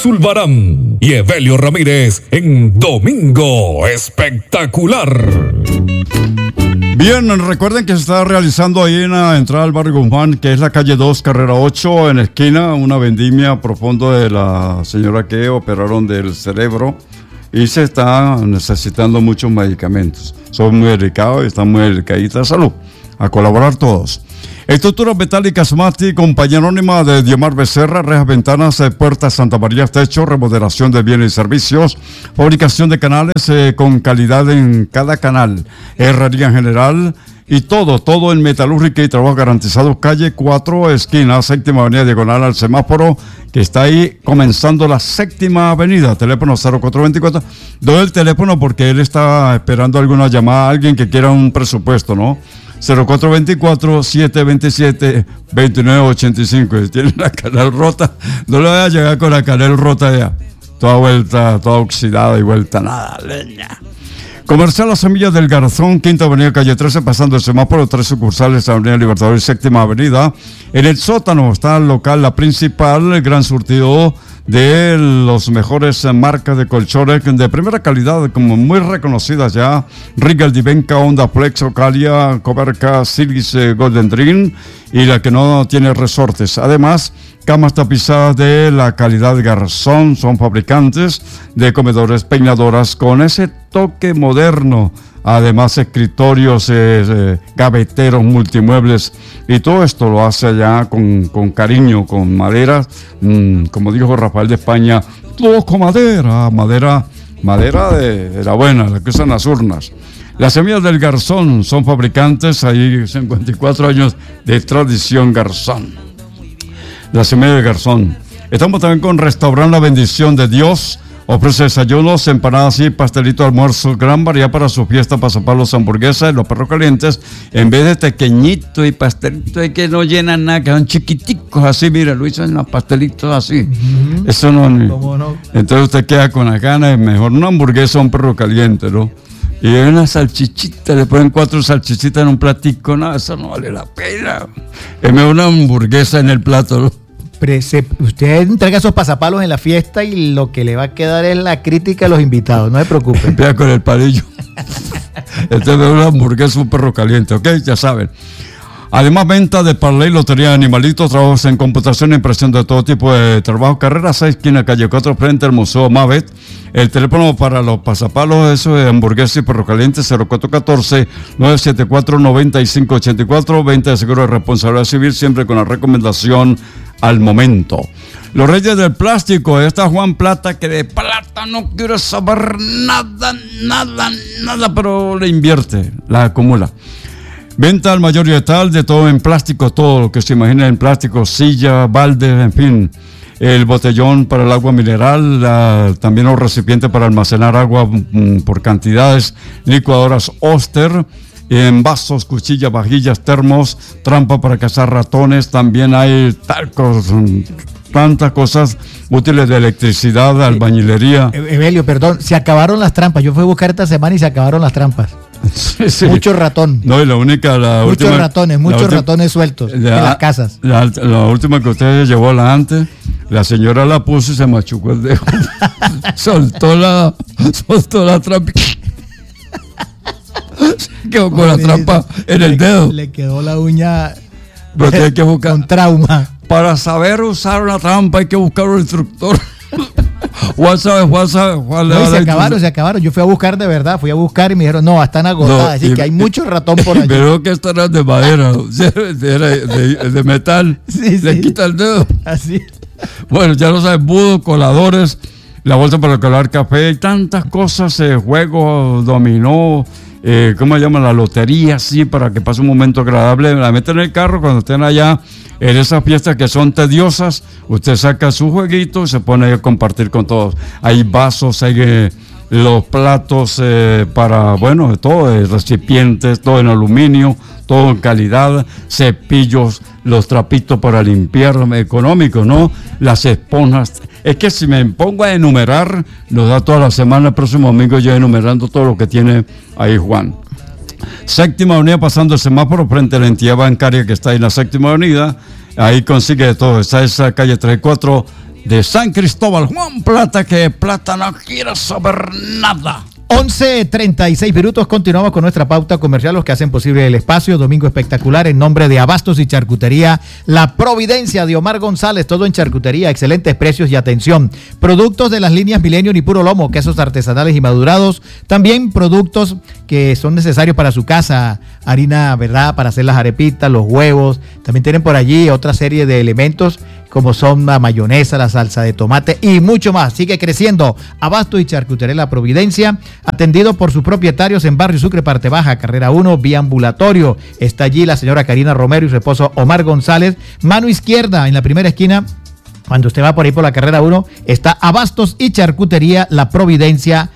Zulbarán y Evelio Ramírez en Domingo Espectacular. Bien, recuerden que se está realizando ahí en la entrada al barrio Guzmán, que es la calle 2, carrera 8, en la esquina, una vendimia a profundo de la señora que operaron del cerebro y se está necesitando muchos medicamentos. Son muy delicados y están muy delicaditas de salud. A colaborar todos. Estructuras metálicas Mati, compañía anónima de Diomar Becerra, rejas, ventanas, puertas, Santa María, techo, remodelación de bienes y servicios, fabricación de canales con calidad en cada canal, herrería en general y todo en metalúrgica y trabajo garantizado. Calle 4, esquina, séptima avenida, diagonal al semáforo, que está ahí comenzando la séptima avenida. Teléfono 0424. Doy el teléfono porque él está esperando alguna llamada, alguien que quiera un presupuesto, ¿no? 0424-727-2985. Si tiene la canal rota, no le vaya a llegar con la canal rota ya. Toda vuelta, toda oxidada y vuelta nada, leña. Comercial Las Semillas del Garzón, Quinta Avenida, calle 13, pasando el semáforo, 3 sucursales, Avenida Libertador y Séptima Avenida. En el sótano está el local, la principal, el gran surtido de los mejores marcas de colchones de primera calidad, como muy reconocidas ya: Regal, Divenca, Honda, Flex, Ocalia, Coberca, Silis, Golden Dream, y la que no tiene resortes. Además, camas tapizadas de la calidad Garzón, son fabricantes de comedores, peinadoras con ese toque moderno. Además, escritorios, gaveteros, multimuebles, y todo esto lo hace allá con cariño, con madera, como dijo Rafael de España, todo con madera de la buena, la que usan las urnas. Las Semillas del Garzón son fabricantes, ahí 54 años de tradición Garzón. Las Semillas del Garzón. Estamos también con Restaurante La Bendición de Dios. Ofrece desayunos, empanadas y pastelitos, almuerzos, gran variedad para su fiesta, pasapalos, hamburguesas, los perros calientes, en vez de pequeñitos y pastelitos que no llenan nada, que son chiquiticos así, mira, lo hizo en los pastelitos así. Eso no. ¿Cómo no? Entonces usted queda con la gana, es mejor una hamburguesa o un perro caliente, ¿no? Y hay una salchichita, le ponen 4 salchichitas en un platico, no, eso no vale la pena. Es mejor una hamburguesa en el plato, ¿no? Usted entrega esos pasapalos en la fiesta y lo que le va a quedar es la crítica a los invitados, no se preocupe. Empieza con el palillo. Este es una hamburguesa, un perro caliente, ¿ok? Ya saben. Además, venta de parley, lotería de animalitos, trabajos en computación e impresión de todo tipo de trabajo. Carrera 6, esquina calle 4, frente al Museo Mavet. El teléfono para los pasapalos, eso de hamburguesa y perro caliente, 0414-974-9584. Venta de seguro de responsabilidad civil, siempre con la recomendación al momento. Los Reyes del Plástico, está Juan Plata, que de plata no quiere saber nada, pero le invierte, la acumula. Venta al mayor y tal, de todo en plástico, todo lo que se imagina en plástico, silla, balde, en fin. El botellón para el agua mineral, también los recipientes para almacenar agua por cantidades, licuadoras Oster, en vasos, cuchillas, vajillas, termos, trampa para cazar ratones, también hay talcos, tantas cosas útiles de electricidad, albañilería. Evelio, perdón, se acabaron las trampas. Yo fui a buscar esta semana y se acabaron las trampas. Sí. Mucho ratón. No, y muchos ratones sueltos en las casas. La última que usted llevó, la antes, la señora la puso y se machucó el dedo. soltó la trampa. Se quedó con la trampa en el dedo. Le quedó la uña. Pero tiene que buscar. Con trauma. Para saber usar una trampa hay que buscar un instructor. Juan sabe. Se acabaron. Yo fui a buscar de verdad, y me dijeron, no, están agotadas. Así que hay mucho ratón por allí. Pero que esto era de madera, de metal. Sí, le quita el dedo. Así. Bueno, ya lo sabes, budos, coladores, la bolsa para colar café, y tantas cosas, juegos, dominó, ¿cómo se llama? La lotería, sí, para que pase un momento agradable. La meten en el carro cuando estén allá en esas fiestas que son tediosas. Usted saca su jueguito y se pone a compartir con todos. Hay vasos, hay los platos para, bueno, de todo, recipientes, todo en aluminio, todo en calidad, cepillos, los trapitos para limpiar, económicos, ¿no? Las esponjas. Es que si me pongo a enumerar, nos da toda la semana, el próximo domingo ya enumerando todo lo que tiene ahí Juan. Séptima Avenida, pasando el semáforo frente a la entidad bancaria que está ahí en la Séptima Avenida, ahí consigue de todo. Está esa calle 34, de San Cristóbal. Juan Plata, que Plata no quiere saber nada. 11:36 minutos, continuamos con nuestra pauta comercial, los que hacen posible el espacio. Domingo espectacular en nombre de Abastos y Charcutería La Providencia de Omar González, todo en charcutería, excelentes precios y atención. Productos de las líneas Millennium y Puro Lomo, quesos artesanales y madurados. También productos que son necesarios para su casa, harina, ¿verdad?, para hacer las arepitas, los huevos. También tienen por allí otra serie de elementos como son la mayonesa, la salsa de tomate y mucho más. Sigue creciendo Abasto y Charcutería La Providencia, atendido por sus propietarios en Barrio Sucre, Parte Baja, Carrera 1, vía ambulatorio. Está allí la señora Karina Romero y su esposo Omar González. Mano izquierda, en la primera esquina, cuando usted va por ahí por la Carrera 1, está Abastos y Charcutería La Providencia.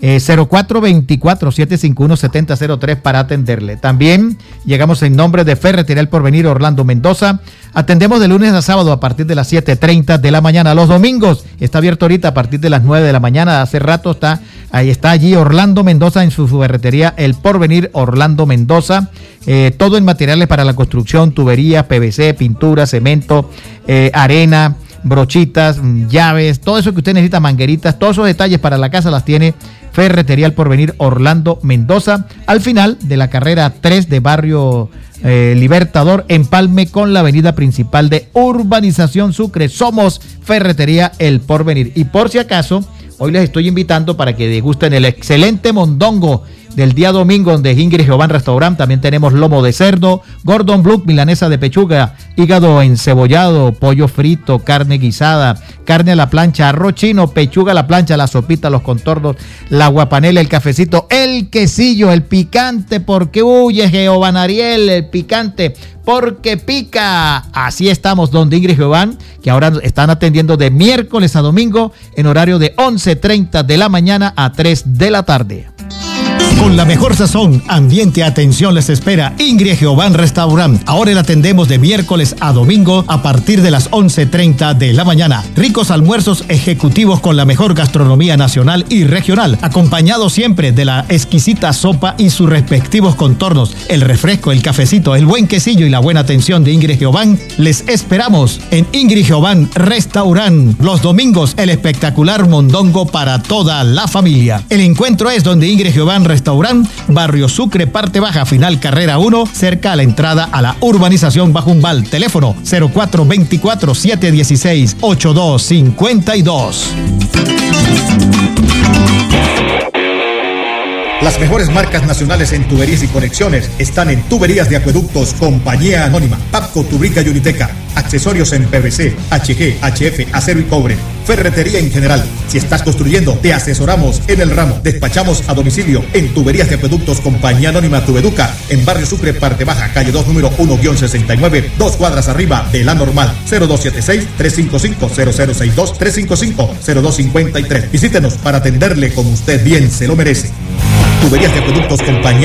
0424-751-7003 para atenderle. También llegamos en nombre de Ferretería El Porvenir Orlando Mendoza. Atendemos de lunes a sábado a partir de las 7:30 de la mañana. Los domingos está abierto ahorita a partir de las 9 de la mañana. Hace rato está allí Orlando Mendoza en su ferretería El Porvenir Orlando Mendoza. Todo en materiales para la construcción, tubería, PVC, pintura, cemento, arena, brochitas, llaves, todo eso que usted necesita, mangueritas, todos esos detalles para la casa las tiene Ferretería El Porvenir Orlando Mendoza, al final de la carrera 3 de Barrio Libertador, empalme con la avenida principal de Urbanización Sucre. Somos Ferretería El Porvenir. Y por si acaso, hoy les estoy invitando para que degusten el excelente mondongo del día domingo, donde Ingrid Giovanni Restaurant. También tenemos lomo de cerdo, Gordon Blue, milanesa de pechuga, hígado encebollado, pollo frito, carne guisada, carne a la plancha, arroz chino, pechuga a la plancha, la sopita, los contornos, la guapanela, el cafecito, el quesillo, el picante, porque huye Giovanni Ariel, el picante, porque pica. Así estamos, donde Ingrid Giovanni, que ahora están atendiendo de miércoles a domingo en horario de 11:30 de la mañana a 3 de la tarde. Con la mejor sazón, ambiente, atención les espera Ingrid Giovanni Restaurant. Ahora le atendemos de miércoles a domingo a partir de las 11:30 de la mañana. Ricos almuerzos ejecutivos con la mejor gastronomía nacional y regional, acompañado siempre de la exquisita sopa y sus respectivos contornos, el refresco, el cafecito, el buen quesillo y la buena atención de Ingrid Giovanni. Les esperamos en Ingrid Giovanni Restaurant. Los domingos, el espectacular mondongo para toda la familia. El encuentro es donde Ingrid Giovanni Restaurant, Barrio Sucre, Parte Baja, final Carrera 1, cerca a la entrada a la urbanización Bajumbal. Teléfono 0424-716-8252. Las mejores marcas nacionales en tuberías y conexiones están en Tuberías de Acueductos Compañía Anónima, Papco, Tubrica y Uniteca. Accesorios en PVC, HG, HF, acero y cobre. Ferretería en general. Si estás construyendo, te asesoramos en el ramo. Despachamos a domicilio en Tuberías de Acueductos Compañía Anónima Tubeduca, en Barrio Sucre, Parte Baja, calle 2, número 1-69, 2 cuadras arriba de la normal. 0276-355-0062, 355-0253. Visítenos para atenderle como usted bien se lo merece. Tuberías de Acueductos Compañía